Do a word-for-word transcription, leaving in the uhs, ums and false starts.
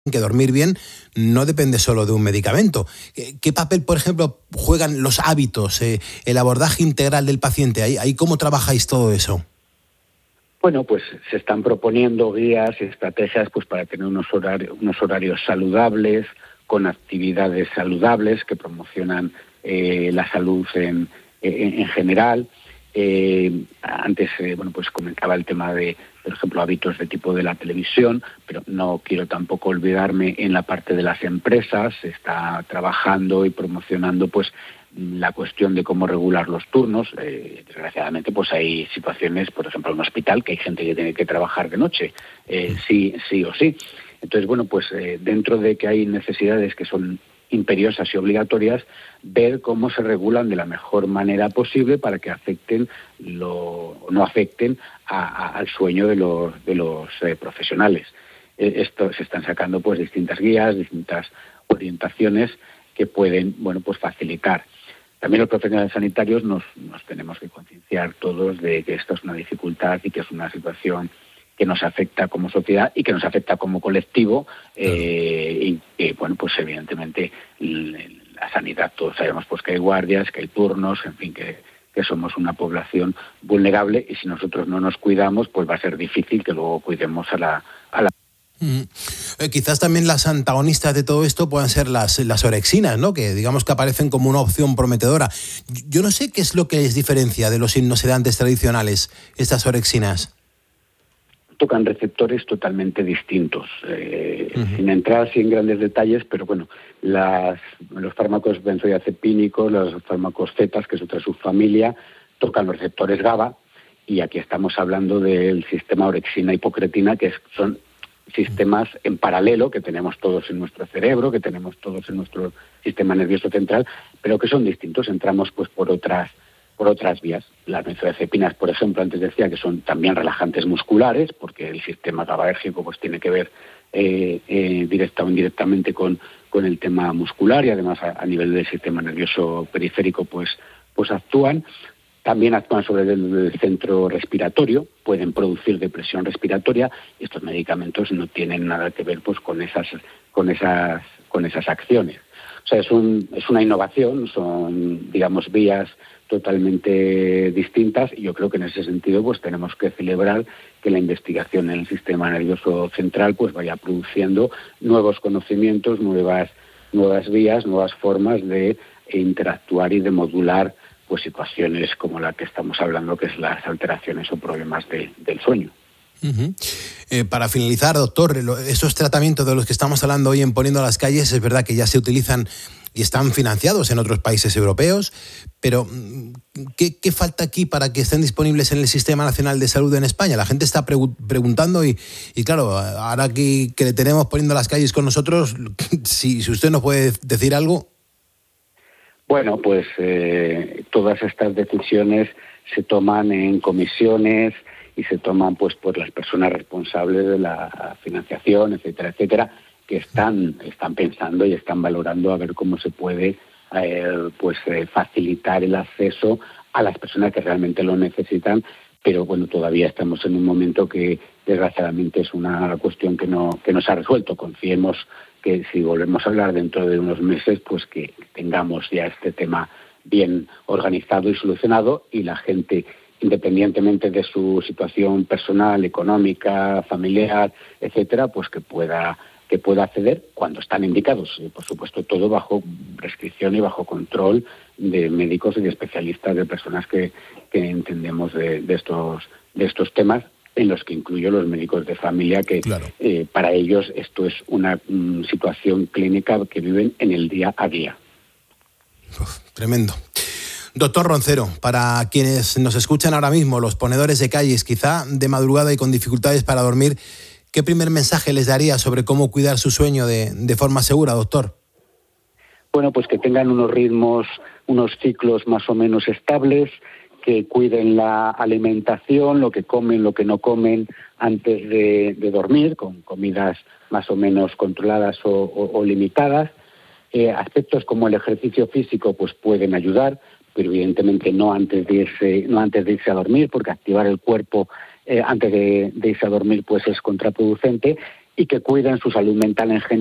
que dormir bien no depende solo de un medicamento. ¿Qué papel, por ejemplo, juegan los hábitos, eh, el abordaje integral del paciente? ¿Ahí, ahí cómo trabajáis todo eso? Bueno, pues se están proponiendo guías y estrategias pues para tener unos horarios, unos horarios saludables, con actividades saludables que promocionan eh, la salud en, en, en general. Eh, antes, eh, bueno, pues comentaba el tema de, por ejemplo, hábitos de tipo de la televisión, pero no quiero tampoco olvidarme en la parte de las empresas. Se está trabajando y promocionando, pues, la cuestión de cómo regular los turnos. Eh, desgraciadamente, pues hay situaciones, por ejemplo, en un hospital, que hay gente que tiene que trabajar de noche, eh, sí, sí o sí. Entonces, bueno, pues eh, dentro de que hay necesidades que son imperiosas y obligatorias, ver cómo se regulan de la mejor manera posible para que afecten lo, no afecten a, a, al sueño de los, de los eh, profesionales. Eh, esto se están sacando pues distintas guías, distintas orientaciones que pueden, bueno, pues facilitar. También los profesionales sanitarios nos, nos tenemos que concienciar todos de que esto es una dificultad y que es una situación que nos afecta como sociedad y que nos afecta como colectivo, eh, y que, bueno, pues evidentemente la sanidad, todos sabemos pues que hay guardias, que hay turnos, en fin, que, que somos una población vulnerable, y si nosotros no nos cuidamos, pues va a ser difícil que luego cuidemos a la... A la... Mm. Eh, quizás también las antagonistas de todo esto puedan ser las, las orexinas, ¿no? Que digamos que aparecen como una opción prometedora. Yo no sé qué es lo que les diferencia de los hipnosedantes tradicionales, estas orexinas. Tocan receptores totalmente distintos, eh, uh-huh. sin entrar así en grandes detalles, pero bueno, las, los fármacos benzodiazepínicos, los fármacos Z, que es otra subfamilia, tocan los receptores GABA, y aquí estamos hablando del sistema orexina-hipocretina, que es, son sistemas en paralelo que tenemos todos en nuestro cerebro, que tenemos todos en nuestro sistema nervioso central, pero que son distintos. Entramos pues por otras por otras vías. Las benzodiazepinas, por ejemplo, antes decía que son también relajantes musculares, porque el sistema GABAérgico pues tiene que ver eh, eh, directa o indirectamente con, con el tema muscular, y además a, a nivel del sistema nervioso periférico pues, pues actúan. También actúan sobre el, el centro respiratorio, pueden producir depresión respiratoria, y estos medicamentos no tienen nada que ver pues con esas, con esas, con esas acciones. O sea, es, un, es una innovación, son, digamos, vías totalmente distintas, y yo creo que en ese sentido pues tenemos que celebrar que la investigación en el sistema nervioso central pues vaya produciendo nuevos conocimientos, nuevas, nuevas vías, nuevas formas de interactuar y de modular pues situaciones como la que estamos hablando, que es las alteraciones o problemas de, del sueño. Uh-huh. Eh, para finalizar, doctor, esos tratamientos de los que estamos hablando hoy en Poniendo las Calles, es verdad que ya se utilizan y están financiados en otros países europeos, pero ¿qué, qué falta aquí para que estén disponibles en el Sistema Nacional de Salud en España? La gente está pre- preguntando y, y claro, ahora aquí que le tenemos Poniendo las Calles con nosotros, si, si usted nos puede decir algo. Bueno, pues eh, todas estas decisiones se toman en comisiones y se toman pues por las personas responsables de la financiación, etcétera, etcétera, que están están pensando y están valorando a ver cómo se puede eh, pues eh, facilitar el acceso a las personas que realmente lo necesitan, pero bueno, todavía estamos en un momento que desgraciadamente es una cuestión que no que no se ha resuelto. Confiemos que si volvemos a hablar dentro de unos meses, pues que tengamos ya este tema bien organizado y solucionado, y la gente, independientemente de su situación personal, económica, familiar, etcétera, pues que pueda que pueda acceder cuando están indicados, y por supuesto todo bajo prescripción y bajo control de médicos y de especialistas, de personas que, que entendemos de, de estos de estos temas, en los que incluyo los médicos de familia, que claro. eh, para ellos esto es una um, situación clínica que viven en el día a día. Uf, tremendo. Doctor Roncero, para quienes nos escuchan ahora mismo, los ponedores de calles, quizá de madrugada y con dificultades para dormir, ¿qué primer mensaje les daría sobre cómo cuidar su sueño de, de forma segura, doctor? Bueno, pues que tengan unos ritmos, unos ciclos más o menos estables, que cuiden la alimentación, lo que comen, lo que no comen antes de, de dormir, con comidas más o menos controladas o, o, o limitadas. Eh, aspectos como el ejercicio físico pues pueden ayudar, pero evidentemente no antes de irse, no antes de irse a dormir, porque activar el cuerpo eh, antes de, de irse a dormir pues es contraproducente. y que cuiden su salud mental en general.